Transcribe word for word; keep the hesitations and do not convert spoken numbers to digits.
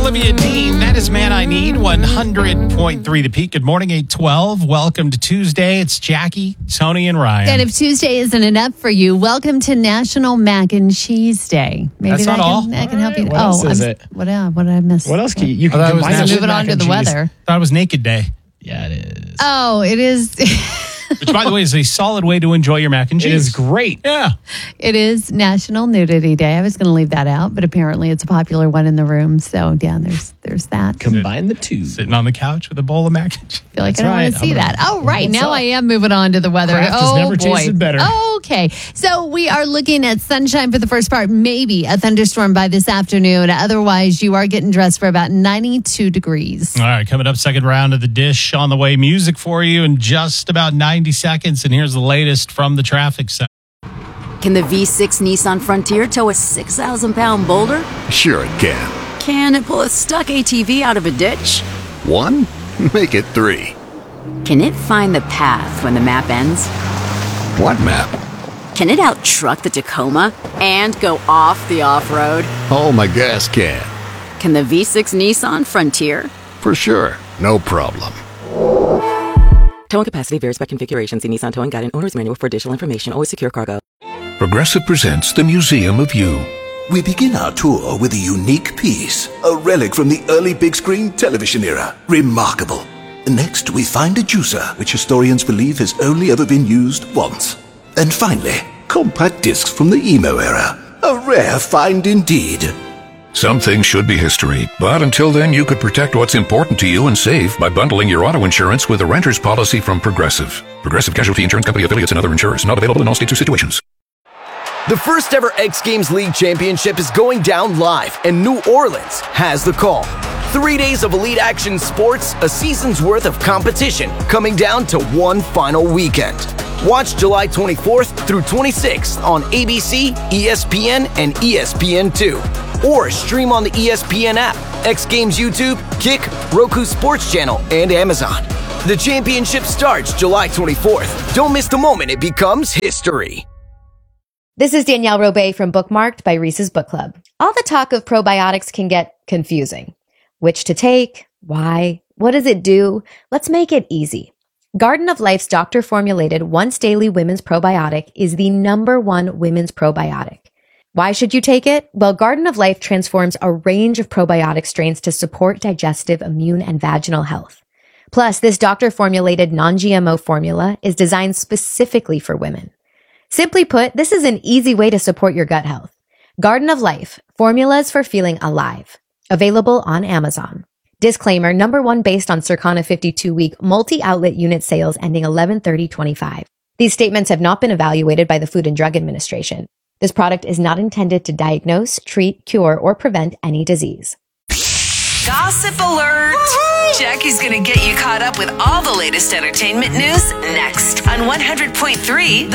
Olivia Dean. That is Man I Need, one hundred point three The Peak. Good morning, eight twelve. Welcome to Tuesday. It's Jackie, Tony, and Ryan. And if Tuesday isn't enough for you, welcome to National Mac and Cheese Day. Maybe That's that not can, all. That can help you. What oh, else is I'm, it? What, uh, what did I miss? What else can you, you Oh, can that was combine National it with Moving on mac to and the cheese. weather. Thought it was Naked Day, Yeah, it is. Oh, it is. which, by the way, is a solid way to enjoy your mac and cheese. It is great. Yeah. It is National Nudity Day. I was going to leave that out, but apparently it's a popular one in the room. So, yeah, there's there's that. Combine the two. Sitting on the couch with a bowl of mac and cheese. I feel like That's I don't right. want to see I'm that. gonna- Oh, right. What's Now up? I am moving on to the weather. Kraft has oh, never boy. tasted better. Okay. So we are looking at sunshine for the first part, maybe a thunderstorm by this afternoon. Otherwise, you are getting dressed for about ninety-two degrees. All right, coming up, second round of the dish on the way. Music for you in just about ninety seconds. And here's the latest from the traffic center. Can the V six Nissan Frontier tow a six thousand pound boulder? Sure it can. Can it pull a stuck A T V out of a ditch? One? Make it three. Can it find the path when the map ends? What map? Can it out-truck the Tacoma and go off the off-road? Oh, my gas can. Can the V six Nissan Frontier? For sure. No problem. Towing capacity varies by configuration. See Nissan Towing Guide and Owner's Manual for additional information. Always secure cargo. Progressive presents the Museum of You. We begin our tour with a unique piece, a relic from the early big screen television era. Remarkable. Next, we find a juicer, which historians believe has only ever been used once. And finally, compact discs from the emo era. A rare find indeed. Some things should be history, but until then you could protect what's important to you and save by bundling your auto insurance with a renter's policy from Progressive. Progressive Casualty Insurance Company affiliates and other insurers. Not available in all states or situations. The first ever X Games League Championship is going down live, and New Orleans has the call. Three days of elite action sports, a season's worth of competition, coming down to one final weekend. Watch July twenty-fourth through twenty-sixth on A B C, E S P N, and E S P N two. Or stream on the E S P N app, X Games YouTube, Kick, Roku Sports Channel, and Amazon. The championship starts July twenty-fourth. Don't miss the moment it becomes history. This is Danielle Robay from Bookmarked by Reese's Book Club. All the talk of probiotics can get confusing. Which to take? Why? What does it do? Let's make it easy. Garden of Life's doctor-formulated once-daily women's probiotic is the number one women's probiotic. Why should you take it? Well, Garden of Life transforms a range of probiotic strains to support digestive, immune, and vaginal health. Plus, this doctor-formulated non-G M O formula is designed specifically for women. Simply put, this is an easy way to support your gut health. Garden of Life, formulas for feeling alive. Available on Amazon. Disclaimer, number one based on Circana fifty-two week multi-outlet unit sales ending eleven thirty twenty-five. These statements have not been evaluated by the Food and Drug Administration. This product is not intended to diagnose, treat, cure, or prevent any disease. Gossip alert! Jackie's gonna get you caught up with all the latest entertainment news next on one hundred point three